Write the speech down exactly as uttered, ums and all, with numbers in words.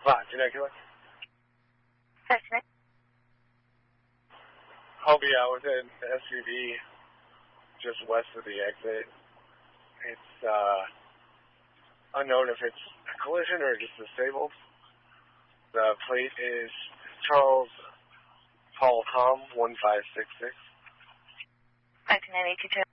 Va, Temecula. Testimony. I'll be out with an S U V just west of the exit. It's uh, unknown if it's a collision or just disabled. The plate is Charles Paul Tom one five six six. nineteen eighty-two.